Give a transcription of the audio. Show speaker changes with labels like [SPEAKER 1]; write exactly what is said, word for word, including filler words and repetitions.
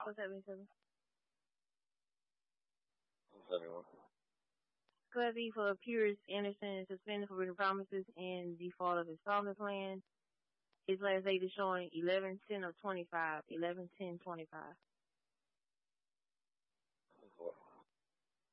[SPEAKER 1] What's happening, Seven?
[SPEAKER 2] What's everyone?
[SPEAKER 1] Custody for Pierce Anderson is suspended for written promises in default of installment plan. His last date is showing eleven ten of twenty-five, eleven ten twenty-five.